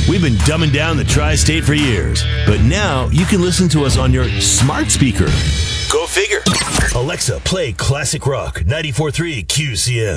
We've been dumbing down the tri-state for years, but now you can listen to us on your smart speaker. Go figure. Alexa, play classic rock 94.3 QCM.